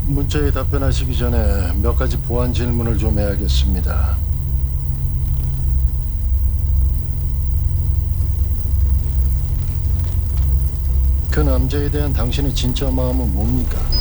문자에 답변하시기 전에 몇 가지 보안 질문을 좀 해야겠습니다. 그 남자에 대한 당신의 진짜 마음은 뭡니까?